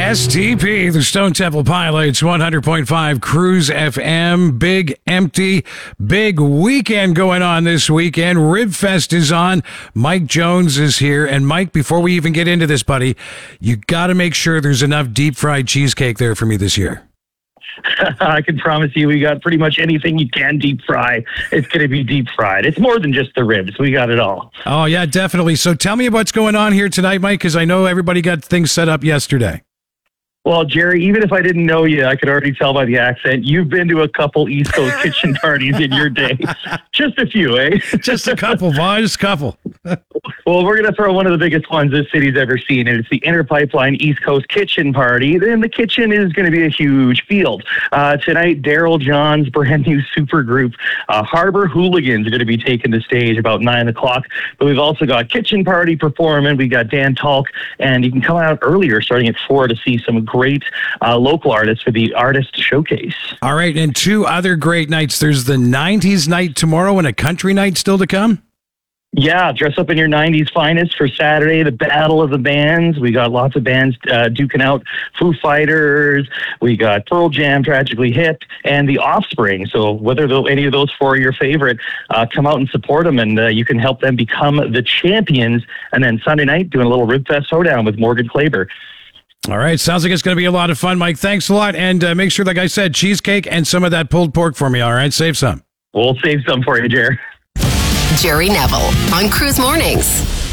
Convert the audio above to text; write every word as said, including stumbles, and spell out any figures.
S T P, the Stone Temple Pilots, one hundred point five Cruise F M. Big, empty, big weekend going on this weekend. Rib Fest is on. Mike Jones is here. And Mike, before we even get into this, buddy, you got to make sure there's enough deep fried cheesecake there for me this year. I can promise you we got pretty much anything you can deep fry. It's going to be deep fried. It's more than just the ribs. We got it all. Oh, yeah, definitely. So tell me what's going on here tonight, Mike, because I know everybody got things set up yesterday. Well, Jerry, even if I didn't know you, I could already tell by the accent, you've been to a couple East Coast kitchen parties in your day. Just a few, eh? Just a couple, boy, just a couple. Well, we're going to throw one of the biggest ones this city's ever seen, and it's the Inter Pipeline East Coast Kitchen Party. Then the kitchen is going to be a huge field. Uh, tonight, Daryl John's brand new super group, uh, Harbor Hooligans, are going to be taking the stage about nine o'clock. But we've also got Kitchen Party performing. We got Dan Talk, and you can come out earlier, starting at four, to see some great uh, local artists for the Artist Showcase. All right, and two other great nights. There's the nineties night tomorrow and a country night still to come. Yeah, dress up in your nineties finest for Saturday, the Battle of the Bands. We got lots of bands uh, duking out. Foo Fighters, we got Pearl Jam, Tragically Hip, and The Offspring. So whether though any of those four are your favorite, uh, come out and support them, and uh, you can help them become the champions. And then Sunday night, doing a little Rib Fest Hoedown with Morgan Klaber. All right, sounds like it's going to be a lot of fun, Mike. Thanks a lot, and uh, make sure, like I said, cheesecake and some of that pulled pork for me, all right? Save some. We'll save some for you, Jerry. Jerry Neville on Cruise Mornings.